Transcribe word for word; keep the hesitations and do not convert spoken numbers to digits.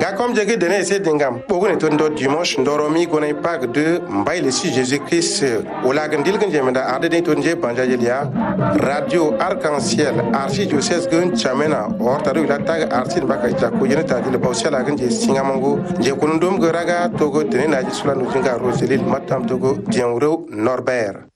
nga comme jege dene ese dingam bogone to ndo dimanche ndoro mi gone pag de mbay le si Jésus Christ o la gandil gan jemenda ade de to nje banja jelia radio arc-en-ciel archidiocèse gun chamena ortaru la tag artin baka jako yene ta dile bawsha la gan je singamango je kunundum goraga togo dene na jisula no jinga roselil matam togo dianwro Norbert